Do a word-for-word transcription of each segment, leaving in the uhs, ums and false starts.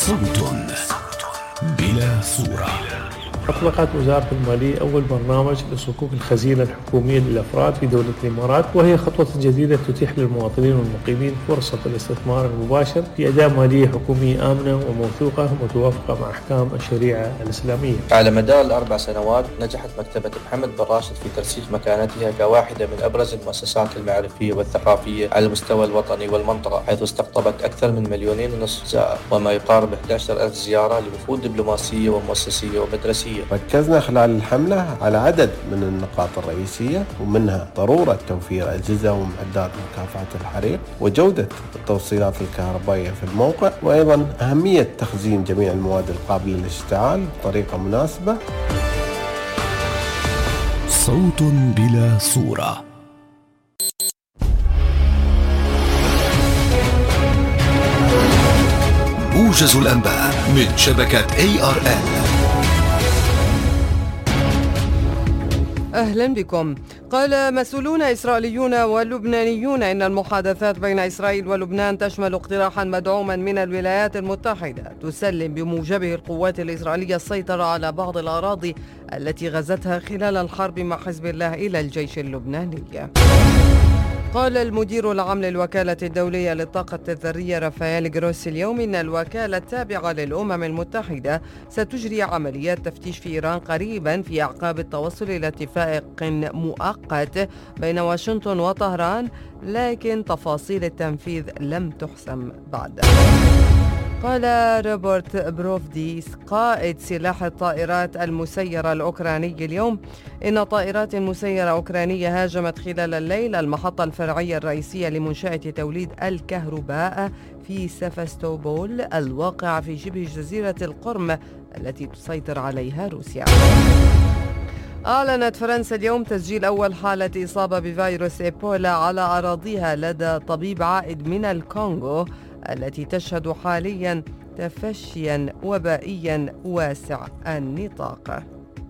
صوت بلا صورة. أطلقت وزارة المالية أول برنامج لصكوك الخزينة الحكومية للأفراد في دولة الإمارات، وهي خطوة جديدة تتيح للمواطنين والمقيمين فرصة الاستثمار المباشر في أداة مالية حكومية آمنة وموثوقة متوافقة مع أحكام الشريعة الإسلامية. على مدار الأربع سنوات نجحت مكتبة محمد بن راشد في ترسيخ مكانتها كواحدة من أبرز المؤسسات المعرفية والثقافية على المستوى الوطني والمنطقة، حيث استقطبت أكثر من مليونين ونصف زائر وما يقارب أحد عشر ألف زيارة لوفود دبلوماسية ومؤسسية ومدرسية. ركزنا خلال الحملة على عدد من النقاط الرئيسية، ومنها ضرورة توفير أجهزة ومعدات مكافحة الحريق وجودة التوصيلات الكهربائية في الموقع، وأيضا أهمية تخزين جميع المواد القابلة للاشتعال بطريقة مناسبة. صوت بلا صورة. موجز الأنباء من شبكة إيه آر إن. أهلا بكم. قال مسؤولون إسرائيليون ولبنانيون إن المحادثات بين إسرائيل ولبنان تشمل اقتراحا مدعوما من الولايات المتحدة تسلم بموجبه القوات الإسرائيلية السيطرة على بعض الأراضي التي غزتها خلال الحرب مع حزب الله إلى الجيش اللبناني. قال المدير العام للوكالة الدولية للطاقة الذرية رافائيل جروسي اليوم إن الوكالة التابعة للأمم المتحدة ستجري عمليات تفتيش في إيران قريبا في أعقاب التوصل إلى اتفاق مؤقت بين واشنطن وطهران، لكن تفاصيل التنفيذ لم تحسم بعد. قال روبرت بروفديس قائد سلاح الطائرات المسيرة الأوكراني اليوم إن طائرات مسيرة أوكرانية هاجمت خلال الليل المحطة الفرعية الرئيسية لمنشأة توليد الكهرباء في سيفاستوبول الواقعة في شبه جزيرة القرم التي تسيطر عليها روسيا. أعلنت فرنسا اليوم تسجيل أول حالة إصابة بفيروس إيبولا على أراضيها لدى طبيب عائد من الكونغو التي تشهد حاليا تفشيا وبائيا واسع النطاق.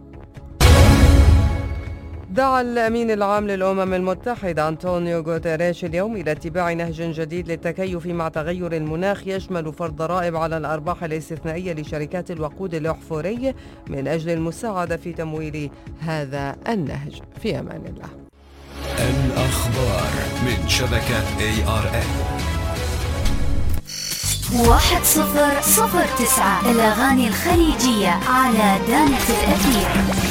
دعا الأمين العام للأمم المتحدة أنطونيو غوتيريش اليوم إلى اتباع نهج جديد للتكيف مع تغير المناخ يشمل فرض ضرائب على الأرباح الاستثنائية لشركات الوقود الأحفوري من أجل المساعدة في تمويل هذا النهج. في أمان الله. الأخبار من شبكة إيه آر إن. واحد صفر صفر تسعة الأغاني الخليجية على دانة الأثير.